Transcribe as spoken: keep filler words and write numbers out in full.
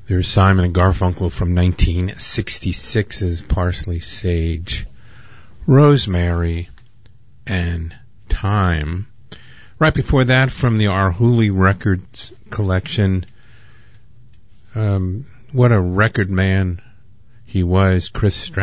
There's Simon and Garfunkel from nineteen sixty-six's Parsley, Sage, Rosemary, and Time. Right before that, from the Arhoolie Records collection, um, what a record man he was, Chris Stratton.